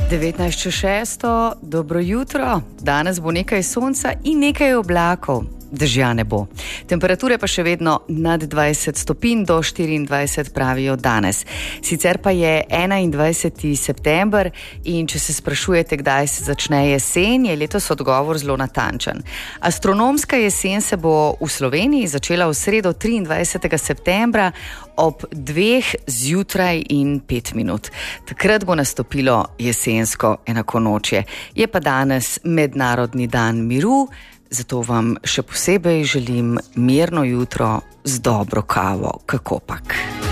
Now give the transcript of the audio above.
19:06, dobro jutro. Danes bo nekaj sonca in nekaj oblakov. Dežja ne bo. Temperature pa še vedno nad 20 stopinj do 24 pravijo danes. Sicer pa je 21. september in če se sprašujete, kdaj se začne jesen, je letos odgovor zelo natančen. Astronomska jesen se bo v Sloveniji začela v sredo 23. septembra ob 2 zjutraj in 5 minut. Takrat bo nastopilo jesensko enakonočje. Je pa danes mednarodni dan miru, zato vam še posebej želim mirno jutro z dobro kavo, kakopak.